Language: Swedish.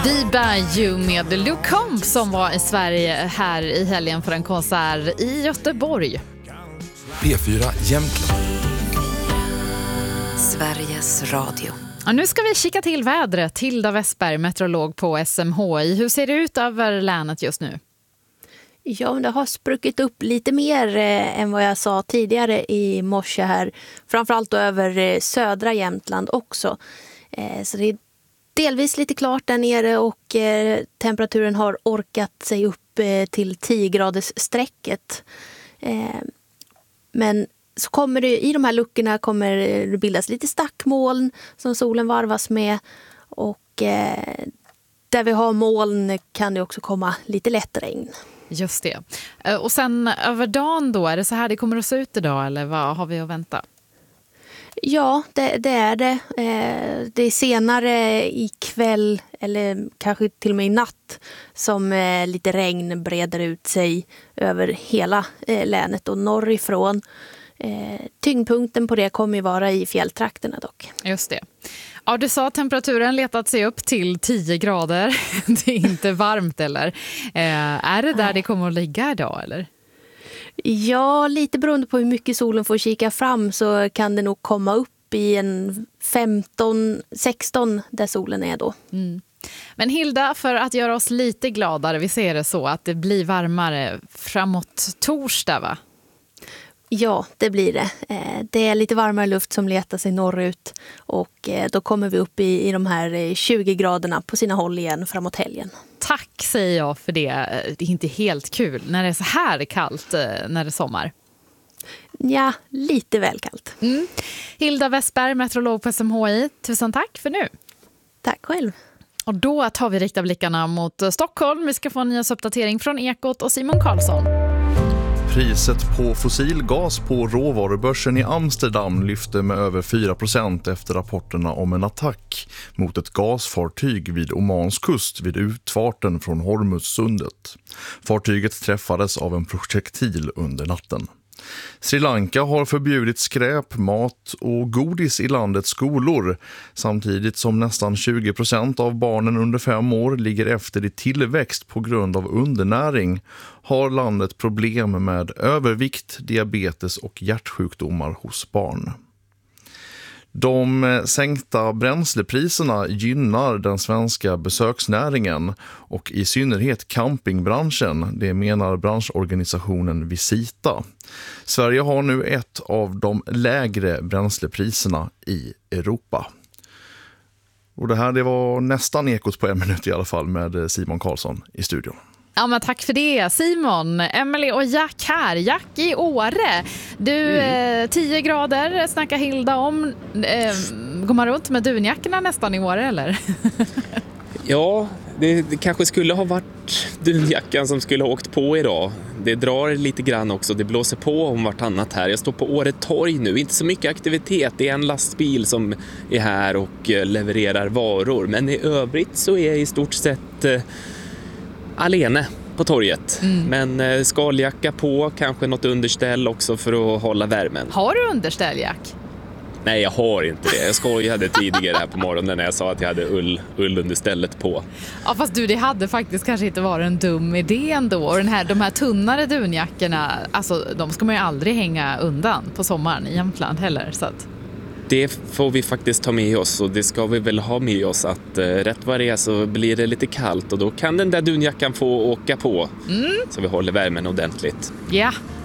Vi bär ju med Luke Combs som var i Sverige här i helgen för en konsert i Göteborg. P4 Jämtland. Sveriges Radio. Ja, nu ska vi kika till vädret. Hilda Westberg, meteorolog på SMHI. Hur ser det ut över länet just nu? Ja, det har spruckit upp lite mer än vad jag sa tidigare i morse här. Framförallt då över södra Jämtland också. Så det är delvis lite klart där nere och temperaturen har orkat sig upp till 10-gradersstrecket. Men så kommer det, i de här luckorna kommer det bildas lite stackmoln som solen varvas med. Och där vi har moln kan det också komma lite lätt regn. Just det. Och sen över dagen då, är det så här det kommer att se ut idag eller vad har vi att vänta? Ja, det är det. Det är senare ikväll eller kanske till och med i natt som lite regn breder ut sig över hela länet och norrifrån. Tyngdpunkten på det kommer ju vara i fjälltrakterna dock. Just det. Ja, du sa att temperaturen letat sig upp till 10 grader. Det är inte varmt eller? Är det där det kommer att ligga idag eller? Ja, lite beroende på hur mycket solen får kika fram så kan det nog komma upp i en 15-16 där solen är då. Mm. Men Hilda, för att göra oss lite gladare, vi ser det så att det blir varmare framåt torsdag va? Ja, det blir det. Det är lite varmare luft som letar sig norrut och då kommer vi upp i de här 20 graderna på sina håll igen framåt helgen. Tack säger jag för det. Det är inte helt kul när det är så här kallt när det är sommar. Ja, lite väl kallt. Mm. Hilda Westberg, meteorolog på SMHI. Tusen tack för nu. Tack själv. Och då tar vi rikta blickarna mot Stockholm. Vi ska få en nyhetsuppdatering från Ekot och Simon Karlsson. Priset på fossilgas på råvarubörsen i Amsterdam lyfte med över 4% efter rapporterna om en attack mot ett gasfartyg vid Omans kust vid utfarten från Hormuzsundet. Fartyget träffades av en projektil under natten. Sri Lanka har förbjudit skräp, mat och godis i landets skolor samtidigt som nästan 20% av barnen under 5 år ligger efter i tillväxt på grund av undernäring har landet problem med övervikt, diabetes och hjärtsjukdomar hos barn. De sänkta bränslepriserna gynnar den svenska besöksnäringen och i synnerhet campingbranschen, det menar branschorganisationen Visita. Sverige har nu ett av de lägre bränslepriserna i Europa. Och det var nästan Ekot på 1 minut i alla fall med Simon Karlsson i studion. Ja, men tack för det Simon. Emily och Jack här. Jack i Åre. Du, 10 grader snackar Hilda om. Går man runt med dunjackorna nästan i Åre eller? Ja, det kanske skulle ha varit dunjackan som skulle ha åkt på idag. Det drar lite grann också, det blåser på om vartannat här. Jag står på Åre torg nu, inte så mycket aktivitet. Det är en lastbil som är här och levererar varor. Men i övrigt så är jag i stort sett alene på torget. Men skaljacka på, kanske något underställ också för att hålla värmen. Har du underställ, Jack? Nej, jag har inte det. Jag skojade tidigare här på morgonen när jag sa att jag hade ullunderstället på. Ja, fast du, det hade faktiskt kanske inte varit en dum idé ändå. Och de här tunnare dunjackorna, alltså de ska man ju aldrig hänga undan på sommaren i Jämtland heller. Så att... Det får vi faktiskt ta med oss och det ska vi väl ha med oss att rätt vad det är så blir det lite kallt och då kan den där dunjackan få åka på så vi håller värmen ordentligt. Ja,